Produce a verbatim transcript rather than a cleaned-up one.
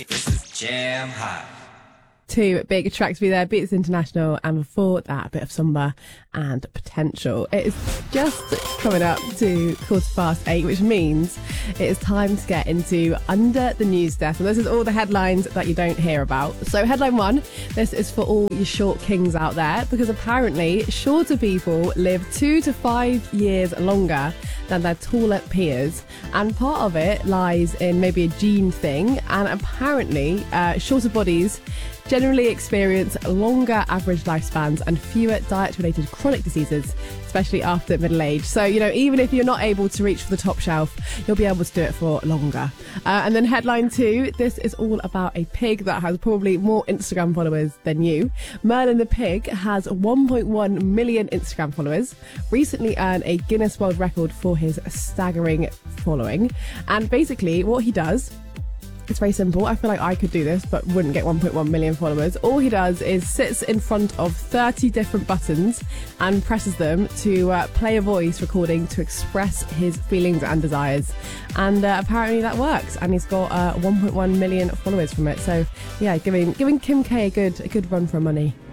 This is Jam Hot. Two big tracks for you there, Beats International, and before that, a bit of Samba and Potential. It is just coming up to quarter past eight, which means it is time to get into Under the News Desk. And this is all the headlines that you don't hear about. So headline one, this is for all you short kings out there, because apparently shorter people live two to five years longer than their taller peers. And part of it lies in maybe a gene thing. And apparently uh, shorter bodies generally experience longer average lifespans and fewer diet-related chronic diseases, especially after middle age. So, you know, even if you're not able to reach for the top shelf, you'll be able to do it for longer. Uh, and then headline two, this is all about a pig that has probably more Instagram followers than you. Merlin the pig has one point one million Instagram followers, recently earned a Guinness World Record for his staggering following. And basically what he does, it's very simple. I feel like I could do this, but wouldn't get one point one million followers. All he does is sits in front of thirty different buttons and presses them to uh, play a voice recording to express his feelings and desires. And uh, apparently that works. And he's got uh, one point one million followers from it. So yeah, giving giving Kim K a good a good run for money.